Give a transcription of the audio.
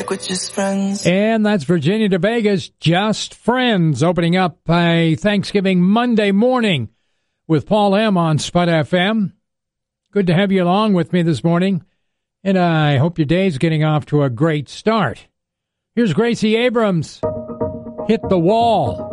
like we're just friends. And that's Virginia de Vega's Just Friends, opening up a Thanksgiving Monday morning with Paul M. on Spud FM. Good to have you along with me this morning, and I hope your day's getting off to a great start. Here's Gracie Abrams, Hit the Wall.